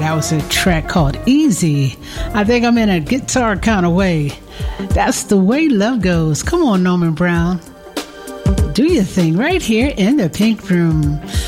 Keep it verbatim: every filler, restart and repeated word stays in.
That was a track called Easy. I think I'm in a guitar kind of way. That's the way love goes. Come on, Norman Brown. Do your thing right here in the Pink Room.